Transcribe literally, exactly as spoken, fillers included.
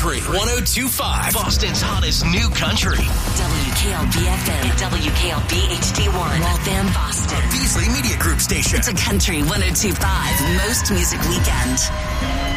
Country one oh two point five. Boston's hottest new country. W K L B F M and W K L B H D one. Waltham, Boston. Beasley Media Group station. It's a Country one oh two point five Most Music Weekend.